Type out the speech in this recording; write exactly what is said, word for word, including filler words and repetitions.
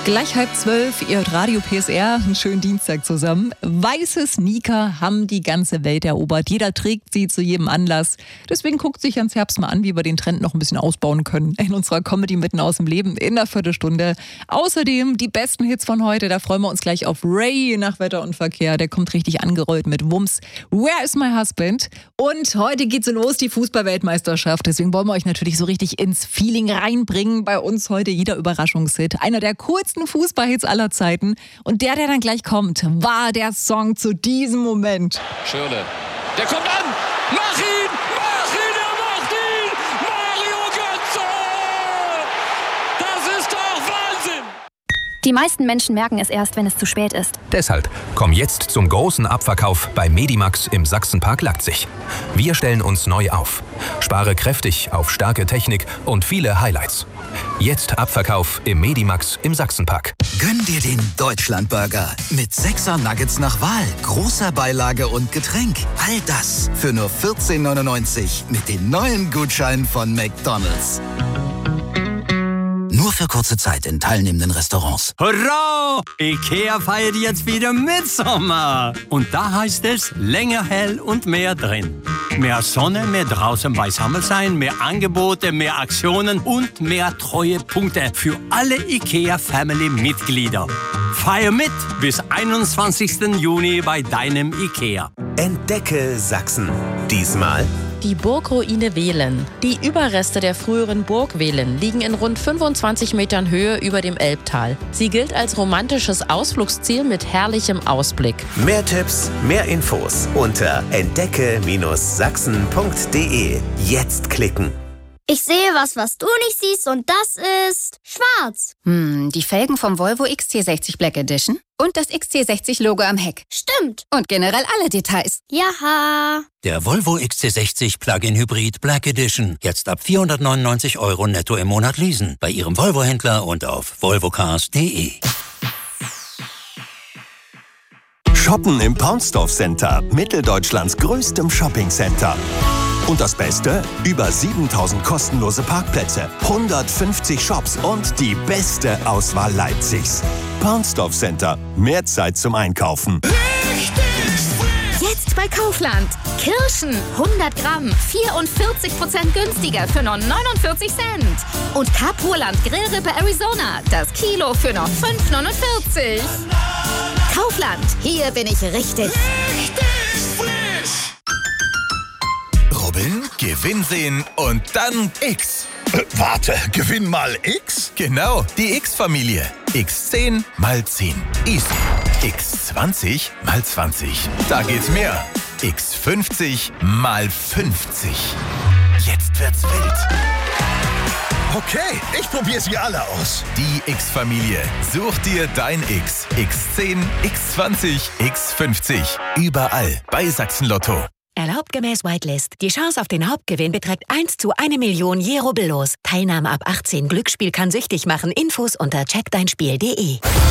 Gleich halb zwölf, ihr hört Radio P S R, einen schönen Dienstag zusammen. Weiße Sneaker haben die ganze Welt erobert. Jeder trägt sie zu jedem Anlass. Deswegen guckt sich ans Herbst mal an, wie wir den Trend noch ein bisschen ausbauen können. In unserer Comedy mitten aus dem Leben in der Viertelstunde. Außerdem die besten Hits von heute. Da freuen wir uns gleich auf Ray nach Wetter und Verkehr. Der kommt richtig angerollt mit Wumms. Where is my husband? Und heute geht's los, die Fußball-Weltmeisterschaft. Deswegen wollen wir euch natürlich so richtig ins Feeling reinbringen. Bei uns heute jeder Überraschungshit. Einer der coolsten Fußballhits aller Zeiten. Und der, der dann gleich kommt, war der Song zu diesem Moment. Schirle, der kommt an! Mach ihn! Mach ihn! Er macht ihn! Mario Götze! Das ist doch Wahnsinn! Die meisten Menschen merken es erst, wenn es zu spät ist. Deshalb komm jetzt zum großen Abverkauf bei Medimax im Sachsenpark Leipzig. Wir stellen uns neu auf. Spare kräftig auf starke Technik und viele Highlights. Jetzt Abverkauf im Medimax im Sachsenpark. Gönn dir den Deutschlandburger mit sechser Nuggets nach Wahl, großer Beilage und Getränk. All das für nur vierzehn neunundneunzig mit den neuen Gutscheinen von McDonald's. Nur für kurze Zeit in teilnehmenden Restaurants. Hurra! IKEA feiert jetzt wieder Mitsommer. Und da heißt es länger hell und mehr drin. Mehr Sonne, mehr draußen beisammen sein, mehr Angebote, mehr Aktionen und mehr Treuepunkte für alle IKEA-Family-Mitglieder. Feier mit bis einundzwanzigsten Juni bei deinem IKEA. Entdecke Sachsen. Diesmal die Burgruine Wehlen. Die Überreste der früheren Burg Wehlen liegen in rund fünfundzwanzig Metern Höhe über dem Elbtal. Sie gilt als romantisches Ausflugsziel mit herrlichem Ausblick. Mehr Tipps, mehr Infos unter entdecke Sachsen punkt de. Jetzt klicken. Ich sehe was, was du nicht siehst, und das ist schwarz. Hm, die Felgen vom Volvo X C sechzig Black Edition und das X C sechzig Logo am Heck. Stimmt. Und generell alle Details. Jaha. Der Volvo X C sechzig Plug-in Hybrid Black Edition. Jetzt ab vierhundertneunundneunzig Euro netto im Monat leasen. Bei Ihrem Volvo-Händler und auf volvocars punkt de. Shoppen im Paunsdorf Center, Mitteldeutschlands größtem Shoppingcenter. Und das Beste? Über siebentausend kostenlose Parkplätze, hundertfünfzig Shops und die beste Auswahl Leipzigs. Paunsdorf Center. Mehr Zeit zum Einkaufen. Jetzt bei Kaufland. Kirschen hundert Gramm, vierundvierzig Prozent günstiger für nur neunundvierzig Cent. Und Kapurland Grillrippe Arizona, das Kilo für noch fünf neunundvierzig. Kaufland, hier bin ich richtig. Richtig frisch. Robin, Gewinn sehen und dann X. Äh, warte, Gewinn mal X? Genau, die X-Familie. X zehn mal zehn. Easy. X zwanzig mal zwanzig. Da geht's mehr. X fünfzig mal fünfzig. Jetzt wird's wild. Okay, ich probiere sie alle aus. Die X-Familie. Such dir dein X. X zehn, X zwanzig, X fünfzig. Überall bei Sachsen Lotto. Erlaubt gemäß Whitelist. Die Chance auf den Hauptgewinn beträgt eins zu eine Million je rubbellos. Teilnahme ab achtzehn. Glücksspiel kann süchtig machen. Infos unter check dein spiel punkt de.